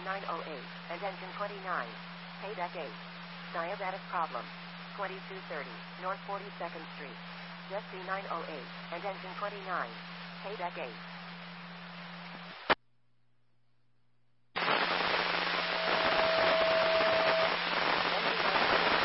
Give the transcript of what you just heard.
908, and engine 29. Pay deck 8. Diabetic problem. 2230, North 42nd Street. Jet C 908, and engine 29. Pay deck 8.